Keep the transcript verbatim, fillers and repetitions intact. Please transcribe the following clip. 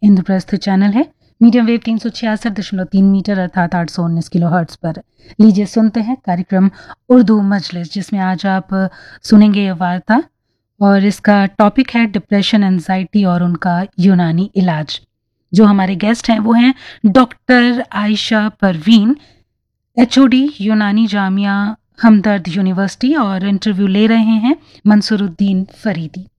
Indraprastha channel है। Medium wave तीन सौ छियासठ दशमलव तीन मीटर अर्थात आठ सौ उन्नीस किलो हर्ट्ज पर। लीजिए सुनते हैं कार्यक्रम उर्दू मजलिस, जिसमें आज आप सुनेंगे ये वार्ता और इसका टॉपिक है डिप्रेशन, एंजाइटी और उनका यूनानी इलाज। जो हमारे गेस्ट हैं वो हैं डॉक्टर आयशा परवीन, एचओडी यूनानी जामिया हमदर्द यूनिवर्सिटी, और इंटरव्यू ले रहे हैं मंसूरुद्दीन फरीदी।